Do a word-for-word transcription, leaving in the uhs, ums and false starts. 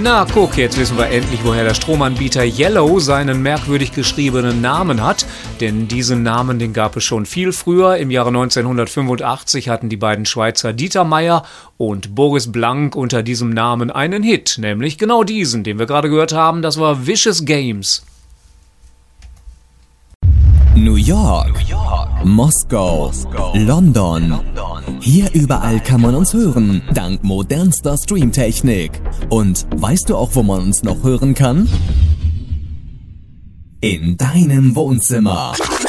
Na guck, jetzt wissen wir endlich, woher der Stromanbieter Yellow seinen merkwürdig geschriebenen Namen hat. Denn diesen Namen, den gab es schon viel früher. Im Jahre neunzehnhundertfünfundachtzig hatten die beiden Schweizer Dieter Meier und Boris Blank unter diesem Namen einen Hit. Nämlich genau diesen, den wir gerade gehört haben. Das war Vicious Games. New York, New York, Moskau, Moskau, London. London. Hier überall kann man uns hören, dank modernster Streamtechnik. Und weißt du auch, wo man uns noch hören kann? In deinem Wohnzimmer.